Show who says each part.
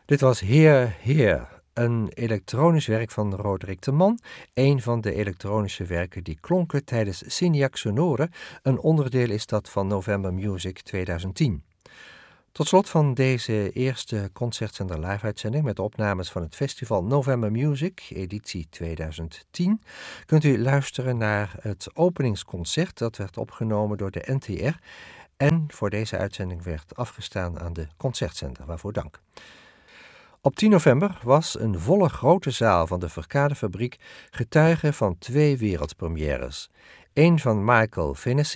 Speaker 1: Dit was Heer, Heer, een elektronisch werk van Roderick de Man, een van de elektronische werken die klonken tijdens Signac Sonore, een onderdeel is dat van November Music 2010. Tot slot van deze eerste Concertzender live-uitzending met opnames van het festival November Music, editie 2010, kunt u luisteren naar het openingsconcert dat werd opgenomen door de NTR en voor deze uitzending werd afgestaan aan de Concertzender, waarvoor dank. Op 10 november was een volle grote zaal van de Verkadefabriek getuige van 2 wereldpremières. Eén van Michael Finnessy